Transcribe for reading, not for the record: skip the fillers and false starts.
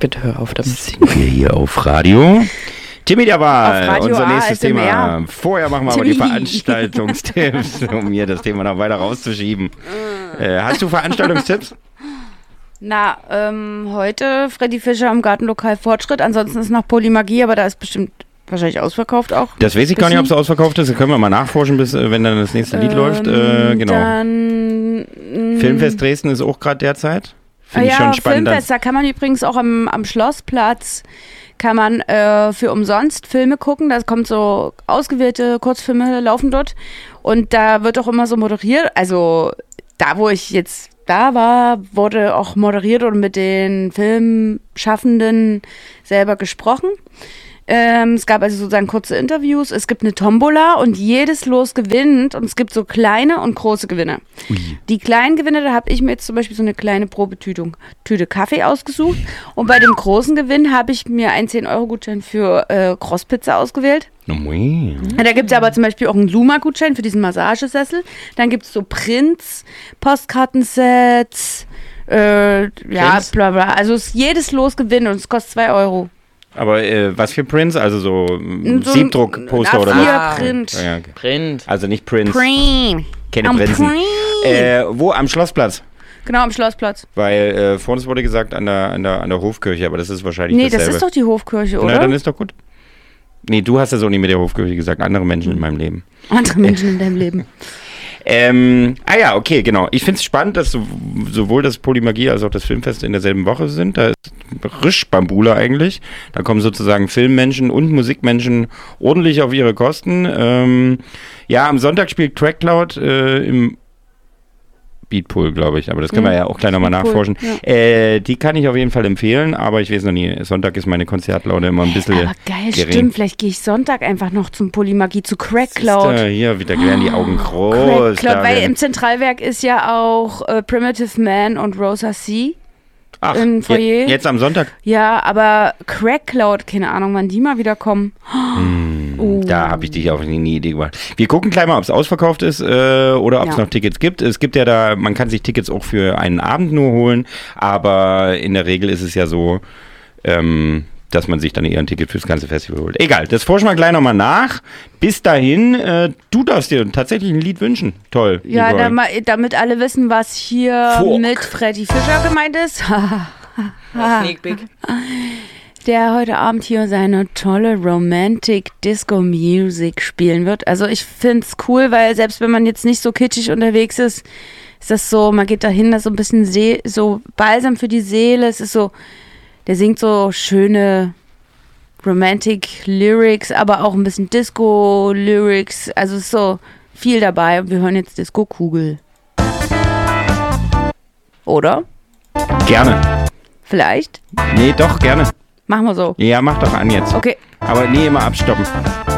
Bitte hör auf damit. Sind wir hier auf Radio? Timmy der Wahl, unser nächstes ASMR. Thema. Vorher machen wir aber die Veranstaltungstipps, um hier das Thema noch weiter rauszuschieben. Hast du Veranstaltungstipps? Na, heute Freddy Fischer im Gartenlokal Fortschritt. Ansonsten ist noch Polymagie, aber da ist bestimmt wahrscheinlich ausverkauft auch. Das weiß ich gar nicht, ob es ausverkauft ist. Das können wir mal nachforschen, bis wenn dann das nächste Lied läuft. Genau. Dann Filmfest Dresden ist auch gerade derzeit. Finde ich schon spannend. Filmfest, da kann man übrigens auch am Schlossplatz kann man für umsonst Filme gucken. Da kommt so ausgewählte Kurzfilme, laufen dort. Und da wird auch immer so moderiert. Also da, wo ich jetzt da war, wurde auch moderiert und mit den Filmschaffenden selber gesprochen. Es gab also sozusagen kurze Interviews. Es gibt eine Tombola und jedes Los gewinnt. Und es gibt so kleine und große Gewinne. Ui. Die kleinen Gewinne, da habe ich mir jetzt zum Beispiel so eine kleine Probetüte Kaffee ausgesucht. Und bei dem großen Gewinn habe ich mir einen 10-Euro-Gutschein für Crosspizza ausgewählt. Da gibt es aber zum Beispiel auch einen Luma-Gutschein für diesen Massagesessel. Dann gibt es so Prints, Postkartensets, bla bla. Also jedes Los gewinnt und es kostet 2 Euro. Aber was für Prints? Also so Siebdruck-Poster oder was? Print. Ja, okay. Print. Also nicht Prints. Print. Keine Prinzen. Wo? Am Schlossplatz? Genau, am Schlossplatz. Weil vor uns wurde gesagt an der Hofkirche, aber das ist wahrscheinlich dasselbe. Das ist doch die Hofkirche, oder? Na, dann ist doch gut. Nee, du hast ja so nicht mit der Hofkirche gesagt, andere Menschen in meinem Leben. Andere Menschen in deinem Leben. Okay, genau. Ich finde es spannend, dass sowohl das Polymagie als auch das Filmfest in derselben Woche sind. Da ist risch Bambula eigentlich. Da kommen sozusagen Filmmenschen und Musikmenschen ordentlich auf ihre Kosten. Am Sonntag spielt Trackcloud im Beatpool, glaube ich, aber das können wir ja auch gleich nochmal nachforschen. Ja. Die kann ich auf jeden Fall empfehlen, aber ich weiß noch nie, Sonntag ist meine Konzertlaune immer ein bisschen aber geil, gering. Stimmt, vielleicht gehe ich Sonntag einfach noch zum Polymagie, zu Crackcloud. Hier, wieder werden die Augen groß. Crackcloud, weil im Zentralwerk ist ja auch Primitive Man und Rosa C. Ach, im Foyer. Jetzt am Sonntag? Ja, aber Crackcloud, keine Ahnung, wann die mal wieder kommen. Da habe ich dich auf eine Idee gebracht. Wir gucken gleich mal, ob es ausverkauft ist oder ob es noch Tickets gibt. Es gibt ja da, man kann sich Tickets auch für einen Abend nur holen, aber in der Regel ist es ja so, dass man sich dann eher ein Ticket fürs ganze Festival holt. Egal, das forschen wir gleich nochmal nach. Bis dahin, du darfst dir tatsächlich ein Lied wünschen. Toll. Ja, damit alle wissen, was hier mit Freddy Fischer gemeint ist. Sneak Peek. Der heute Abend hier seine tolle Romantic Disco Music spielen wird. Also ich finde es cool, weil selbst wenn man jetzt nicht so kitschig unterwegs ist, ist das so, man geht dahin, das ist so ein bisschen so Balsam für die Seele. Es ist so, der singt so schöne Romantic Lyrics, aber auch ein bisschen Disco Lyrics. Also es ist so viel dabei und wir hören jetzt Disco Kugel. Oder? Gerne. Vielleicht? Nee, doch, gerne. Machen wir so. Ja, mach doch an jetzt. Okay. Aber nee, immer abstoppen.